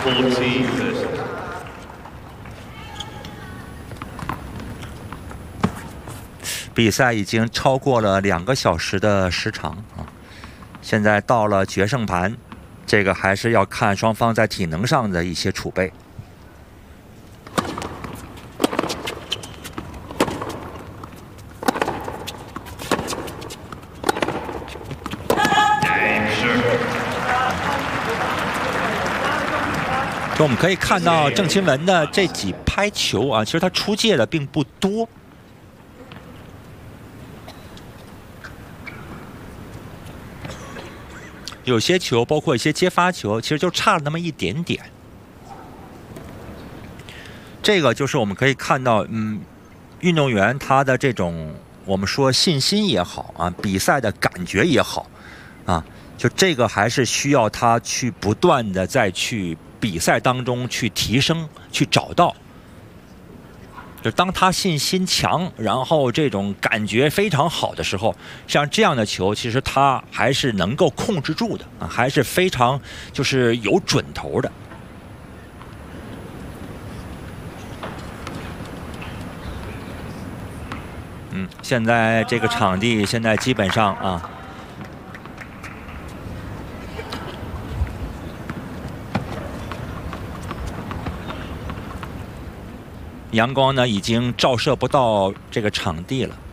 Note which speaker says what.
Speaker 1: 40 versus.
Speaker 2: 比赛已经超过了2个小时的时长啊，现在到了决胜盘，这个还是要看双方在体能上的一些储备。就我们可以看到郑钦文的这几拍球啊，其实他出界的并不多。有些球，包括一些接发球，其实就差了那么一点点。这个就是我们可以看到，运动员他的这种我们说信心也好啊，比赛的感觉也好啊，就这个还是需要他去不断的再去比赛当中去提升，去找到。就当他信心强，然后这种感觉非常好的时候，像这样的球，其实他还是能够控制住的啊，还是非常就是有准头的。现在这个场地现在基本上啊，阳光呢已经照射不到这个场地了。